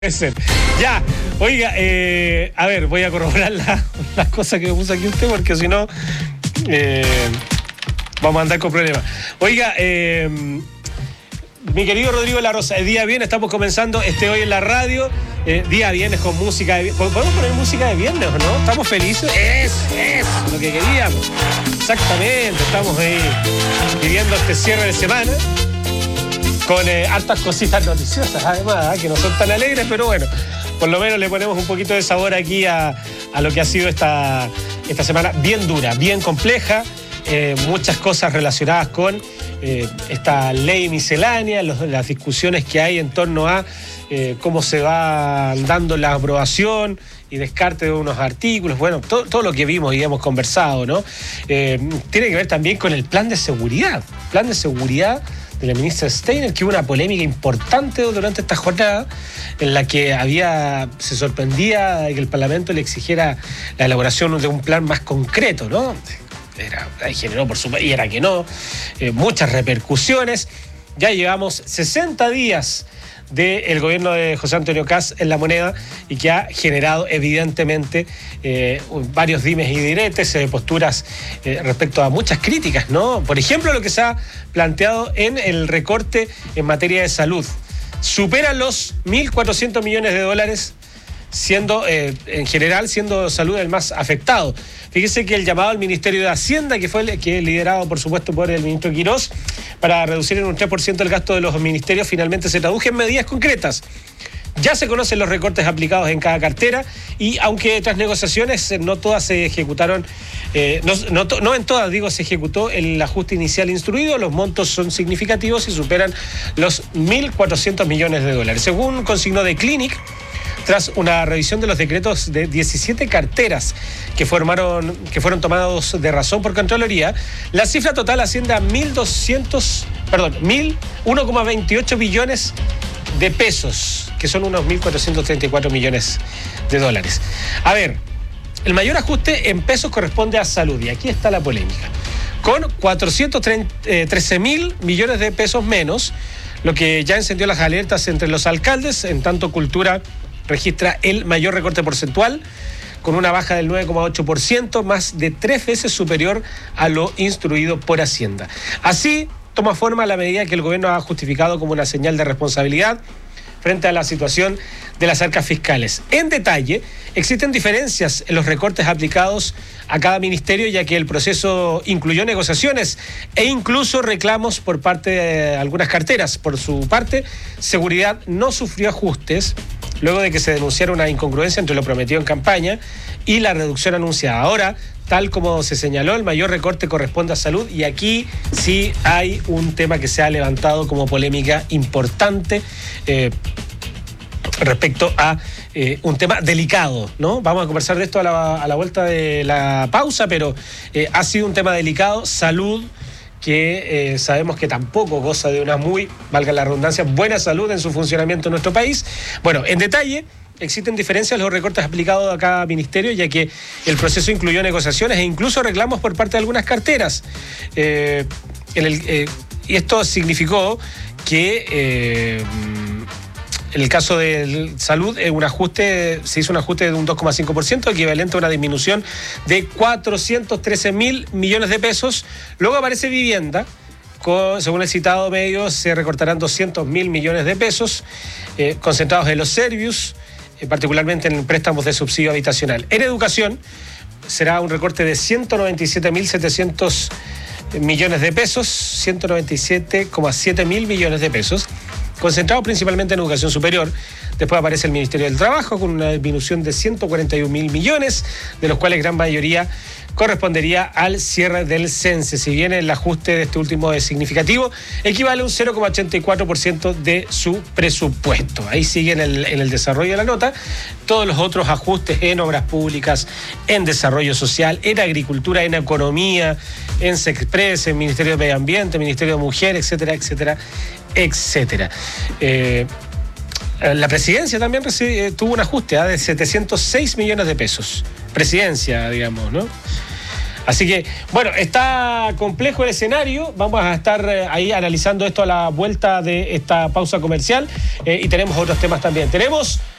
Puede ser. Ya, oiga, a ver, voy a corroborar las cosas que me puso aquí usted, porque si no, vamos a andar con problemas. Oiga, mi querido Rodrigo La Rosa, el día viernes estamos comenzando hoy en la radio, día viernes con música de viernes. ¿Podemos poner música de viernes o no? ¿Estamos felices? Es lo que queríamos. Exactamente, estamos ahí viviendo este cierre de semana con hartas cositas noticiosas, además, que no son tan alegres, pero bueno, por lo menos le ponemos un poquito de sabor aquí a lo que ha sido esta semana bien dura, bien compleja, muchas cosas relacionadas con esta ley miscelánea, las discusiones que hay en torno a cómo se va dando la aprobación y descarte de unos artículos, bueno, todo lo que vimos y hemos conversado, ¿no? Tiene que ver también con el plan de seguridad de la ministra Steiner, que hubo una polémica importante durante esta jornada en la que se sorprendía de que el Parlamento le exigiera la elaboración de un plan más concreto, ¿no? Generó por supuesto, y era que no, muchas repercusiones. Ya llevamos 60 días del gobierno de José Antonio Kast en La Moneda y que ha generado evidentemente varios dimes y diretes, posturas respecto a muchas críticas, ¿no? Por ejemplo, lo que se ha planteado en el recorte en materia de salud. Supera los 1.400 millones de dólares, siendo en general salud el más afectado. Fíjese que el llamado al Ministerio de Hacienda, que fue liderado por supuesto por el ministro Quirós, para reducir en un 3% el gasto de los ministerios, finalmente se tradujo en medidas concretas. Ya se conocen los recortes aplicados en cada cartera y aunque tras negociaciones no todas se ejecutaron, no en todas, se ejecutó el ajuste inicial instruido, los montos son significativos y superan los 1.400 millones de dólares. Según consignó The Clinic, tras una revisión de los decretos de 17 carteras que fueron tomados de razón por Contraloría, la cifra total asciende a 1,28 billones de pesos, que son unos 1.434 millones de dólares. A ver, el mayor ajuste en pesos corresponde a salud, y aquí está la polémica, con 413.000 millones de pesos menos, lo que ya encendió las alertas entre los alcaldes. En tanto, Cultura registra el mayor recorte porcentual, con una baja del 9,8%, más de 3 veces superior a lo instruido por Hacienda. Así toma forma la medida que el gobierno ha justificado como una señal de responsabilidad frente a la situación de las arcas fiscales. En detalle, existen diferencias en los recortes aplicados a cada ministerio, ya que el proceso incluyó negociaciones e incluso reclamos por parte de algunas carteras. Por su parte, Seguridad no sufrió ajustes luego de que se denunciara una incongruencia entre lo prometido en campaña y la reducción anunciada. Ahora, tal como se señaló, el mayor recorte corresponde a salud, y aquí sí hay un tema que se ha levantado como polémica importante respecto a un tema delicado, ¿no? Vamos a conversar de esto a la vuelta de la pausa, pero ha sido un tema delicado, salud, que sabemos que tampoco goza de una valga la redundancia, buena salud en su funcionamiento en nuestro país. Bueno, en detalle, existen diferencias en los recortes aplicados a cada ministerio, ya que el proceso incluyó negociaciones e incluso reclamos por parte de algunas carteras. Y esto significó que en el caso de salud, se hizo un ajuste de un 2,5%, equivalente a una disminución de 413.000 millones de pesos. Luego aparece vivienda. Según el citado medio, se recortarán 200.000 millones de pesos, concentrados en los servicios, particularmente en préstamos de subsidio habitacional. En educación, será un recorte de 197.700 millones de pesos, 197,7 mil millones de pesos, concentrado principalmente en educación superior. Después aparece el Ministerio del Trabajo con una disminución de 141.000 millones, de los cuales gran mayoría correspondería al cierre del CENSE. Si bien el ajuste de este último es significativo, equivale a un 0,84% de su presupuesto. Ahí sigue en el desarrollo de la nota todos los otros ajustes en obras públicas, en desarrollo social, en agricultura, en economía, en Sexpress, en Ministerio de Medio Ambiente, Ministerio de Mujer, etcétera, etcétera, etcétera. La presidencia también tuvo un ajuste de 706 millones de pesos. Presidencia, digamos, ¿no? Así que, bueno, está complejo el escenario. Vamos a estar ahí analizando esto a la vuelta de esta pausa comercial y tenemos otros temas también. Tenemos